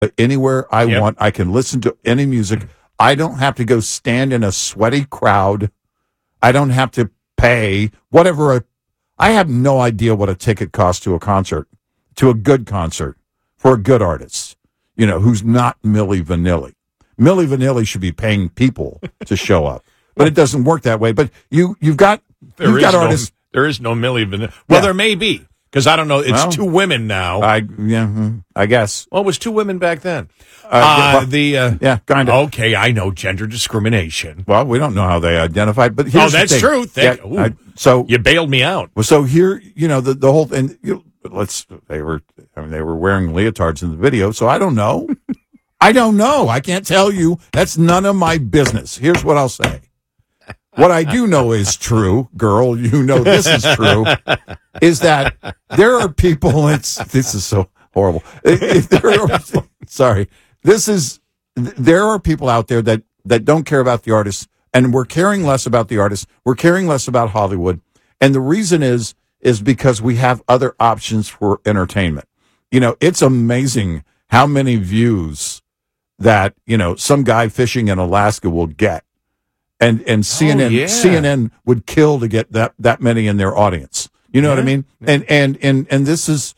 anywhere I want. I can listen to any music. I don't have to go stand in a sweaty crowd. I don't have to pay whatever. I have no idea what a ticket costs to a concert, to a good concert, for a good artist, who's not Milli Vanilli. Milli Vanilli should be paying people to show up, but it doesn't work that way. But you've got artists. There is no Milli Vanilli. Well, there may be. Because I don't know, it's two women now. I guess. Well, it was two women back then. Kind of. Okay, I know gender discrimination. Well, we don't know how they identified, but here's that's true. So you bailed me out. So here, the whole and they were wearing leotards in the video. So I don't know. I can't tell you. That's none of my business. Here's what I'll say. What I do know is true, girl, this is true, is that there are people, this is so horrible. There are people out there that don't care about the artists, and we're caring less about the artists. We're caring less about Hollywood. And the reason is because we have other options for entertainment. It's amazing how many views that, some guy fishing in Alaska will get. And CNN would kill to get that many in their audience. You know what I mean? And this is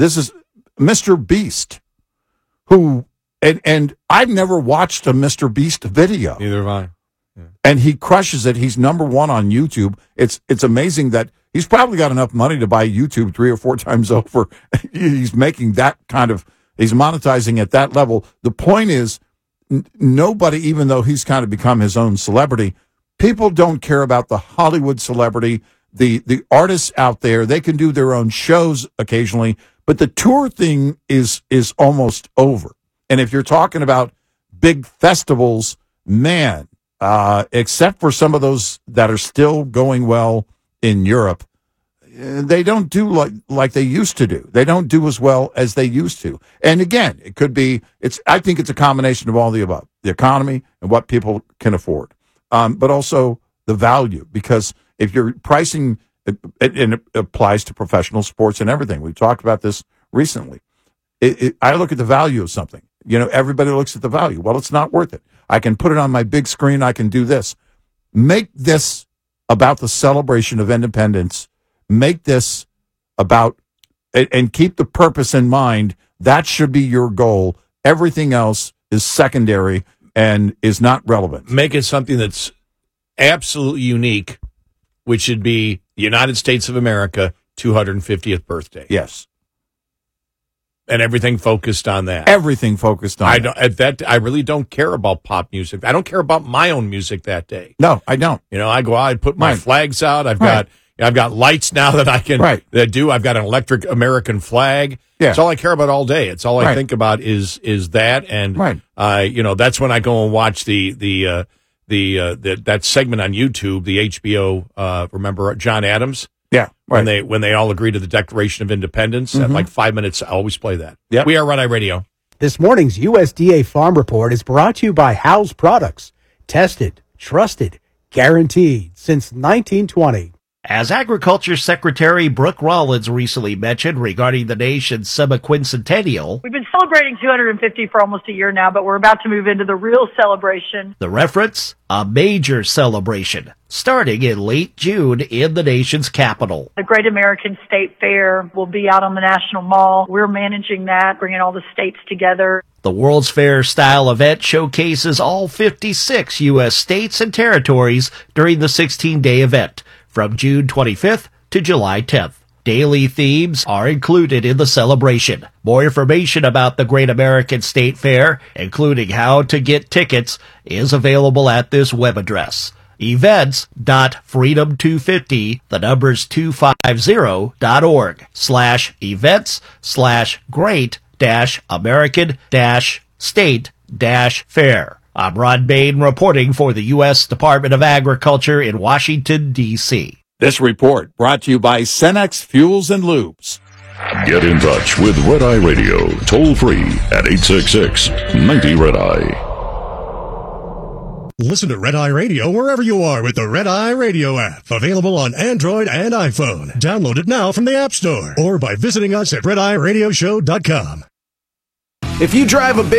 Mr. Beast, who and I've never watched a Mr. Beast video. Neither have I. Yeah. And he crushes it. He's number one on YouTube. It's amazing that he's probably got enough money to buy YouTube 3 or 4 times over. He's making that he's monetizing at that level. The point is, nobody, even though he's kind of become his own celebrity, people don't care about the Hollywood celebrity, the artists out there. They can do their own shows occasionally, but the tour thing is almost over. And if you're talking about big festivals, man, except for some of those that are still going well in Europe, they don't do like they used to do. They don't do as well as they used to. And again, it could be, I think it's a combination of all the above, the economy and what people can afford, but also the value, because if you're pricing, and it applies to professional sports and everything. We talked about this recently. I look at the value of something. Everybody looks at the value. Well, it's not worth it. I can put it on my big screen. I can do this. Make this about the celebration of independence. Make this about, and keep the purpose in mind. That should be your goal. Everything else is secondary and is not relevant. Make it something that's absolutely unique, which should be the United States of America 250th birthday. Yes. And everything focused on that. Everything focused on that. I really don't care about pop music. I don't care about my own music that day. No, I don't. I go out, I put my flags out. I've got lights now that I can do. I've got an electric American flag. Yeah. It's all I care about all day. It's all I think about is that. And, that's when I go and watch that segment on YouTube, the HBO, remember John Adams? Yeah. Right. When they all agree to the Declaration of Independence, at like 5 minutes, I always play that. Yep. We are Red Eye Radio. This morning's USDA Farm Report is brought to you by Howes Products. Tested, trusted, guaranteed since 1920. As Agriculture Secretary Brooke Rollins recently mentioned regarding the nation's semi-quincentennial, we've been celebrating 250 for almost a year now, but we're about to move into the real celebration. The reference, a major celebration, starting in late June in the nation's capital. The Great American State Fair will be out on the National Mall. We're managing that, bringing all the states together. The World's Fair-style event showcases all 56 U.S. states and territories during the 16-day event, from June 25th to July 10th. Daily themes are included in the celebration. More information about the Great American State Fair, including how to get tickets, is available at this web address: events.freedom250, the numbers 250.org/events/great-american-state-fair. I'm Ron Bain reporting for the U.S. Department of Agriculture in Washington, D.C. This report brought to you by Cenex Fuels and Lubes. Get in touch with Red Eye Radio, toll free at 866-90-RED-EYE. Listen to Red Eye Radio wherever you are with the Red Eye Radio app. Available on Android and iPhone. Download it now from the App Store or by visiting us at redeyeradioshow.com. If you drive a big